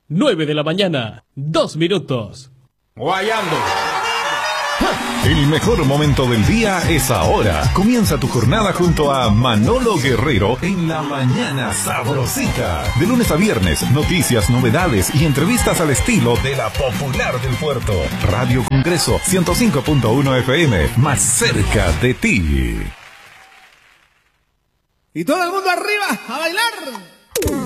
9 de la mañana, 2 minutos. Guayando. El mejor momento del día es ahora. Comienza tu jornada junto a Manolo Guerrero en La Mañana Sabrosita. De lunes a viernes, noticias, novedades y entrevistas al estilo de la popular del puerto. Radio Congreso 105.1 FM, más cerca de ti. Y todo el mundo arriba, a bailar.